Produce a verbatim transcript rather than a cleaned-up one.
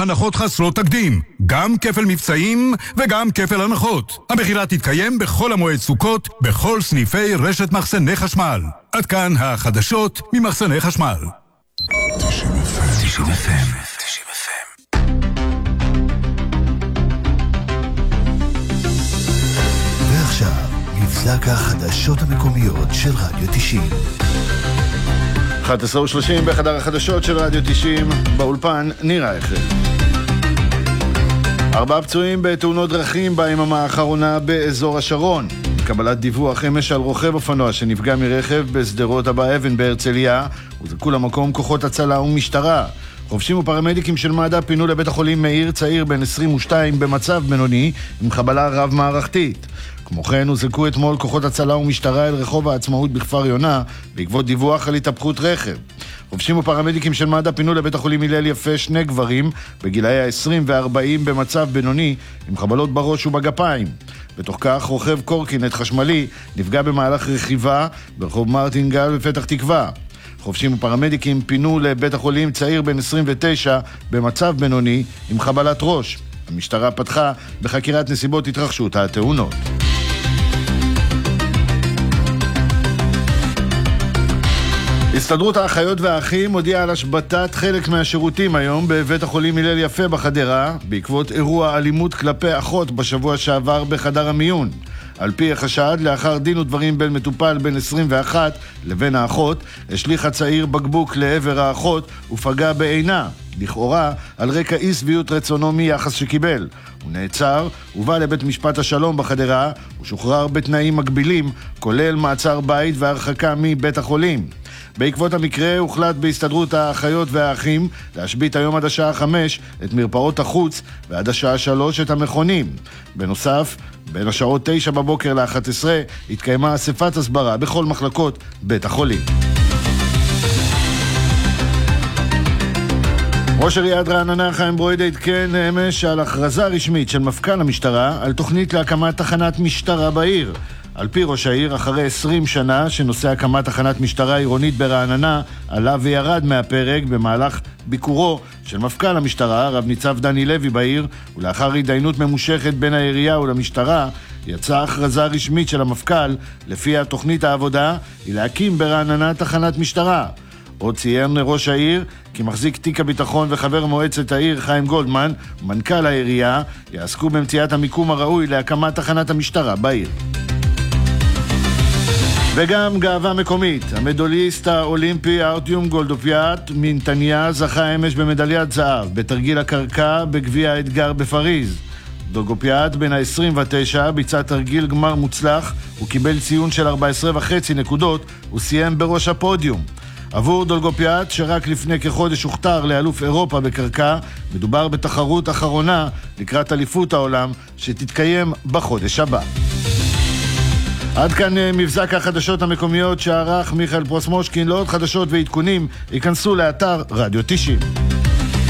הנחות חסרות תקדים, גם כפל מבצעים וגם כפל הנחות. המחירה תתקיים בכל המועד סוכות, בכל סניפי רשת מחסני חשמל. עד כאן החדשות ממחסני חשמל. תשעים אף אם. ועכשיו, מבזק החדשות המקומיות של רדיו תשעים. אחת עשרה ושלושים בחדר החדשות של רדיו תשעים, באולפן נירה איכר. ארבעה פצועים בתאונות דרכים ביממה האחרונה באזור השרון. קבלת דיווח אמש על רוכב אופנוע שנפגע מרכב בשדרות אבא אבן בהרצליה, וזכו למקום כוחות הצלה ומשטרה. חובשים ופרמדיקים של מד"א פינו לבית החולים מאיר צעיר בן עשרים ושתיים במצב בינוני עם חבלה רב מערכתית. כמו כן הוזעקו אתמול כוחות הצלה ומשטרה אל רחוב העצמאות בכפר יונה בעקבות דיווח על התהפכות רכב. חובשים ופרמדיקים של מד"א פינו לבית החולים הלל יפה שני גברים בגילאי ה-עשרים ו-ארבעים במצב בינוני עם חבלות בראש ובגפיים. בתוך כך רוכב קורקינט חשמלי נפגע במהלך רכיבה ברחוב מרטינגל בפתח תקווה. חובשים ופרמדיקים פינו לבית החולים צעיר בן עשרים ותשע במצב בינוני עם חבלת ראש. המשטרה פתחה בחקירת נסיבות התרחשות התאונות. הסתדרות האחיות והאחים הודיעה על השבתת חלק מהשירותים היום בבית החולים הלל יפה בחדרה בעקבות אירוע אלימות כלפי אחות בשבוע שעבר בחדר המיון. על פי החשד, לאחר דין ודברים בין מטופל בין עשרים ואחת לבין האחות, השליך הצעיר בקבוק לעבר האחות ופגע בעינה, לכאורה על רקע אי שביעות רצונו מיחס שקיבל. הוא נעצר, הובא לבית משפט השלום בחדרה, ושוחרר בתנאים מגבילים, כולל מעצר בית והרחקה מבית החולים. בעקבות המקרה הוחלט בהסתדרות האחיות והאחים להשבית היום עד השעה חמש את מרפאות החוץ ועד השעה שלוש את המכונים. בנוסף, בין השעות תשע בבוקר ל-אחת עשרה התקיימה אספת הסברה בכל מחלקות בית החולים. ראש עיריית רעננה חיים ברוידא עדכן אמש על הכרזה רשמית של מפכ"ל המשטרה על תוכנית להקמת תחנת משטרה בעיר. על פי ראש העיר, אחרי עשרים שנה שנושא הקמת תחנת משטרה עירונית ברעננה עלה וירד מהפרק במהלך ביקורו של מפכ"ל המשטרה, רב ניצב דני לוי בעיר, ולאחר התדיינות ממושכת בין העירייה ולמשטרה, יצאה הכרזה רשמית של המפכ"ל, לפי תוכנית העבודה, היא להקים ברעננה תחנת משטרה. עוד ציין ראש העיר כי מחזיק תיק הביטחון וחבר מועצת העיר חיים גולדמן, מנכ"ל העירייה, יעסקו במציאת המיקום הראוי להקמת תחנת המשטרה בעיר. וגם גאווה מקומית, המדליסט האולימפי ארטיום גולדופיאט מנתניה זכה אמש במדליית זהב בתרגיל הקרקע בגביע האתגר בפריז. דולגופיאט בן ה-עשרים ותשע ביצע תרגיל גמר מוצלח, הוא קיבל ציון של ארבע עשרה וחצי נקודות, הוא סיים בראש הפודיום. עבור דולגופיאט, שרק לפני כחודש הוכתר לאלוף אירופה בקרקע, מדובר בתחרות אחרונה לקראת אליפות העולם שתתקיים בחודש הבא. עד כאן מבזק החדשות המקומיות שערך מיכאל פרוסמושקין. לעוד חדשות ועדכונים ייכנסו לאתר רדיו תשעים.